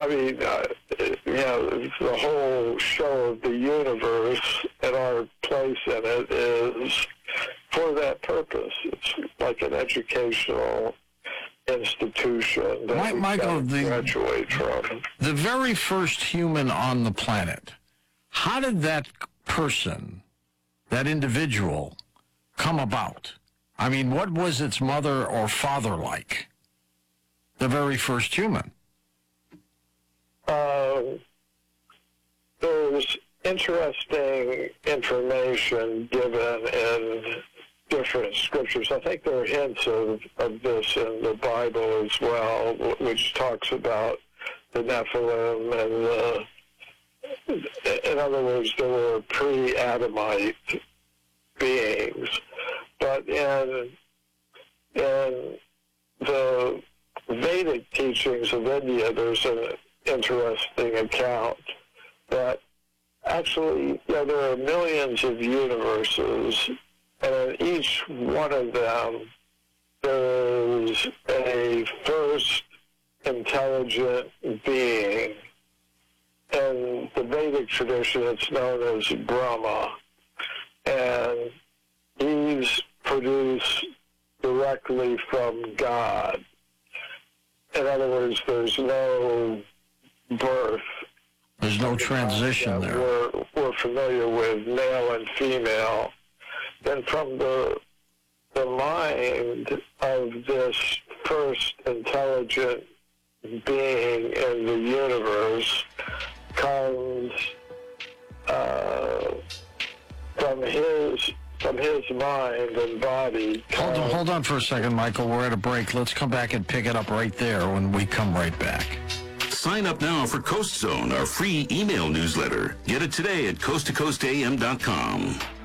the whole show of the universe and our place in it is for that purpose. It's like an educational institution that Michael, we graduate from. The very first human on the planet, how did that person, that individual, come about? I mean, what was its mother or father like? The very first human. There's interesting information given in different scriptures. I think there are hints of this in the Bible as well, which talks about the Nephilim and in other words, there were pre-Adamite beings. But in the Vedic teachings of India, there's an interesting account that actually there are millions of universes, and in each one of them there is a first intelligent being. In the Vedic tradition, it's known as Brahma, and he's produced directly from God. In other words, there's no birth. There's no transition there. We're familiar with male and female. Then from the mind of this first intelligent being in the universe comes from his mind and body. Hold on for a second, Michael. We're at a break. Let's come back and pick it up right there when we come right back. Sign up now for Coast Zone, our free email newsletter. Get it today at coasttocoastam.com.